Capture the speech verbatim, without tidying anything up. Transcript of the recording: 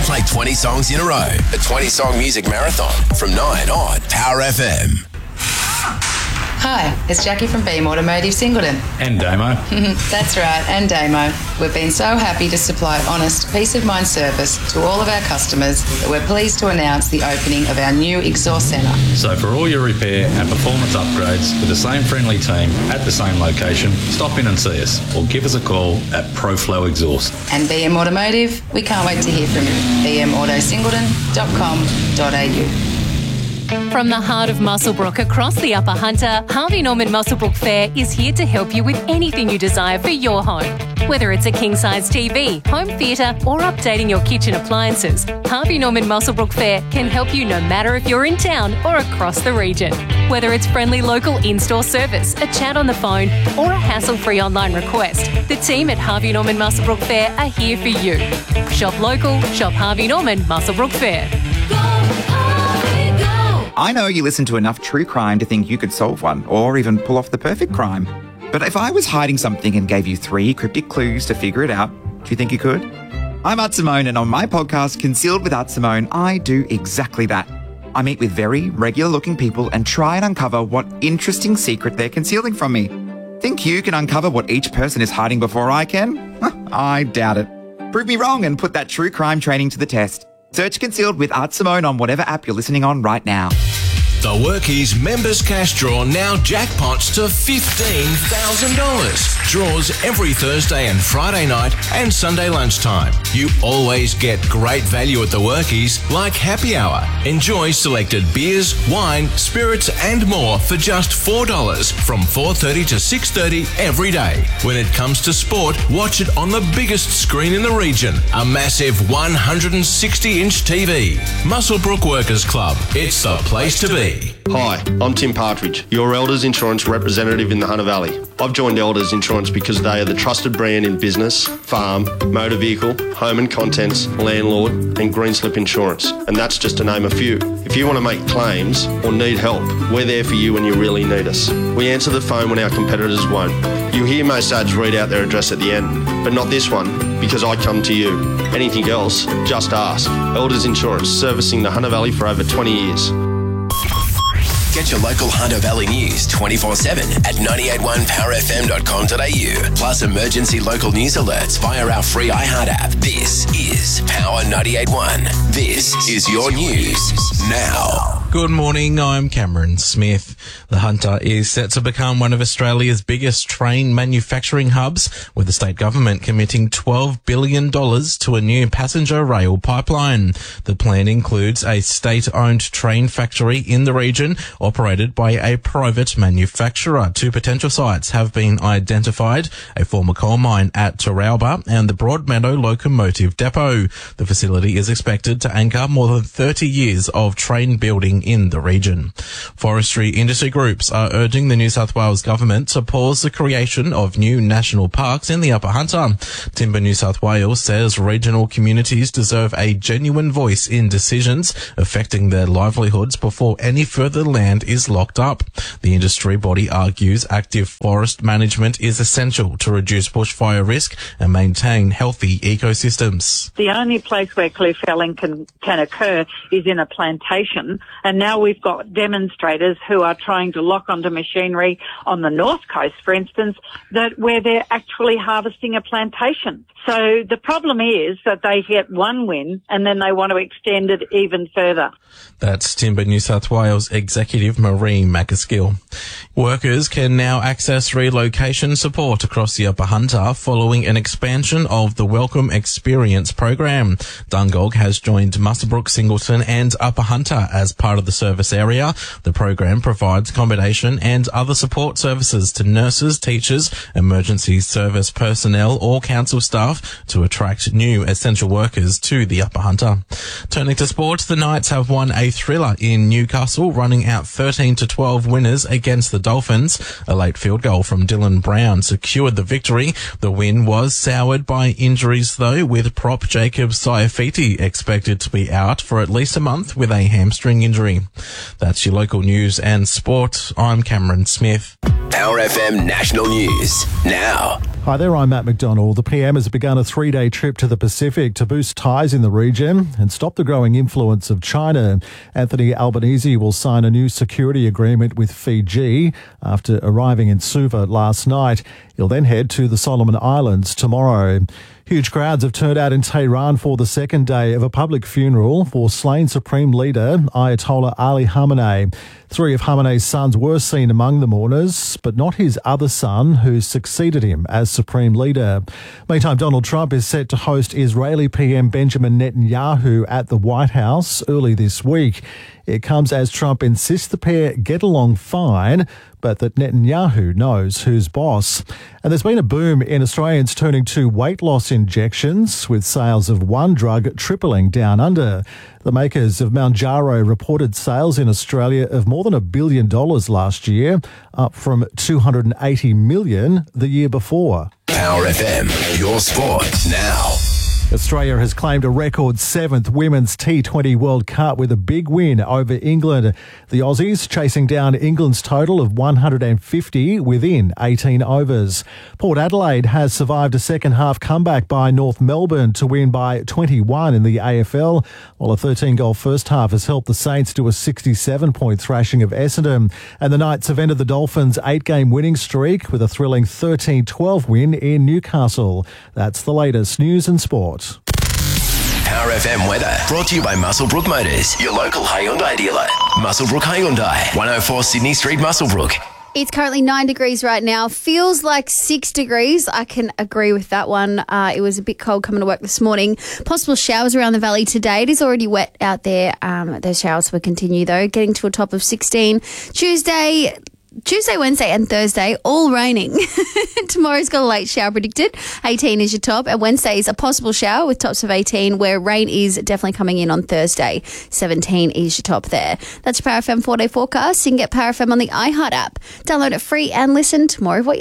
play twenty songs in a row. The twenty-song music marathon from nine on Power F M. Hi, it's Jackie from Beam Automotive Singleton. And Damo. That's right, and Damo. We've been so happy to supply honest, peace of mind service to all of our customers that we're pleased to announce the opening of our new exhaust centre. So for all your repair and performance upgrades with the same friendly team at the same location, stop in and see us or give us a call at ProFlow Exhaust. And B M Automotive, we can't wait to hear from you. b m auto singleton dot com dot a u. From the heart of Muswellbrook across the Upper Hunter, Harvey Norman Muswellbrook Fair is here to help you with anything you desire for your home. Whether it's a king-size T V, home theatre or updating your kitchen appliances, Harvey Norman Muswellbrook Fair can help you no matter if you're in town or across the region. Whether it's friendly local in-store service, a chat on the phone or a hassle-free online request, the team at Harvey Norman Muswellbrook Fair are here for you. Shop local, shop Harvey Norman Muswellbrook Fair. I know you listen to enough true crime to think you could solve one, or even pull off the perfect crime. But if I was hiding something and gave you three cryptic clues to figure it out, do you think you could? I'm Art Simone, and on my podcast, Concealed with Art Simone, I do exactly that. I meet with very regular-looking people and try and uncover what interesting secret they're concealing from me. Think you can uncover what each person is hiding before I can? I doubt it. Prove me wrong and put that true crime training to the test. Search Concealed with Art Simone on whatever app you're listening on right now. The Workies Members Cash Draw now jackpots to fifteen thousand dollars. Draws every Thursday and Friday night and Sunday lunchtime. You always get great value at the Workies, like happy hour. Enjoy selected beers, wine, spirits and more for just four dollars from four thirty to six thirty every day. When it comes to sport, watch it on the biggest screen in the region, a massive one hundred sixty inch T V. Muswellbrook Workers Club. It's the place to be. Hi, I'm Tim Partridge, your Elders Insurance representative in the Hunter Valley. I've joined Elders Insurance because they are the trusted brand in business, farm, motor vehicle, home and contents, landlord and green slip insurance. And that's just to name a few. If you want to make claims or need help, we're there for you when you really need us. We answer the phone when our competitors won't. You hear most ads read out their address at the end, but not this one, because I come to you. Anything else, just ask. Elders Insurance, servicing the Hunter Valley for over twenty years. Get your local Hunter Valley news twenty-four seven at nine eight one power f m dot com dot a u. Plus emergency local news alerts via our free iHeart app. This is Power ninety-eight point one. This is your news now. Good morning, I'm Cameron Smith. The Hunter is set to become one of Australia's biggest train manufacturing hubs, with the state government committing twelve billion dollars to a new passenger rail pipeline. The plan includes a state-owned train factory in the region, operated by a private manufacturer. Two potential sites have been identified, a former coal mine at Taralba and the Broadmeadow Locomotive Depot. The facility is expected to anchor more than thirty years of train building in the region. Forestry industry groups are urging the New South Wales government to pause the creation of new national parks in the Upper Hunter. Timber New South Wales says regional communities deserve a genuine voice in decisions affecting their livelihoods before any further land is locked up. The industry body argues active forest management is essential to reduce bushfire risk and maintain healthy ecosystems. The only place where clear felling can, can occur is in a plantation, and now we've got demonstrators who are trying to lock onto machinery on the north coast, for instance, that where they're actually harvesting a plantation. So the problem is that they get one win and then they want to extend it even further. That's Timber New South Wales Executive Marie McAskill. Workers can now access relocation support across the Upper Hunter following an expansion of the Welcome Experience program. Dungog has joined Muswellbrook, Singleton and Upper Hunter as part of the service area. The program provides accommodation and other support services to nurses, teachers, emergency service personnel or council staff to attract new essential workers to the Upper Hunter. Turning to sport, the Knights have won a thriller in Newcastle, running out thirteen to twelve winners against the Dolphins. A late field goal from Dylan Brown secured the victory. The win was soured by injuries though, with prop Jacob Saifiti expected to be out for at least a month with a hamstring injury. January. That's your local news and sport. I'm Cameron Smith. Power F M National News now. Hi there, I'm Matt McDonald. The P M has begun a three-day trip to the Pacific to boost ties in the region and stop the growing influence of China. Anthony Albanese will sign a new security agreement with Fiji after arriving in Suva last night. He'll then head to the Solomon Islands tomorrow. Huge crowds have turned out in Tehran for the second day of a public funeral for slain Supreme Leader Ayatollah Ali Khamenei. Three of Khamenei's sons were seen among the mourners, but not his other son, who succeeded him as Supreme Leader. Meantime, Donald Trump is set to host Israeli P M Benjamin Netanyahu at the White House early this week. It comes as Trump insists the pair get along fine, but that Netanyahu knows who's boss. And there's been a boom in Australians turning to weight loss injections, with sales of one drug tripling down under. The makers of Mounjaro reported sales in Australia of more than a billion dollars last year, up from two hundred eighty million the year before. Power F M, your sport now. Australia has claimed a record seventh Women's T twenty World Cup with a big win over England. The Aussies chasing down England's total of one hundred fifty within eighteen overs. Port Adelaide has survived a second half comeback by North Melbourne to win by twenty-one in the A F L, while a thirteen goal first half has helped the Saints to a sixty-seven point thrashing of Essendon. And the Knights have ended the Dolphins' eight-game winning streak with a thrilling thirteen twelve win in Newcastle. That's the latest news and sport. Power F M weather brought to you by Muswellbrook Motors, your local Hyundai dealer. Muswellbrook Hyundai, one oh four Sydney Street, Muswellbrook. It's currently nine degrees right now. Feels like six degrees. I can agree with that one. Uh, it was a bit cold coming to work this morning. Possible showers around the valley today. It is already wet out there. Um, those showers will continue though, getting to a top of sixteen. Tuesday... Tuesday, Wednesday and Thursday, all raining. Tomorrow's got a late shower predicted. eighteen is your top. And Wednesday is a possible shower with tops of eighteen, where rain is definitely coming in on Thursday. seventeen is your top there. That's your Power F M four-day forecast. You can get Power F M on the iHeart app. Download it free and listen to more of what you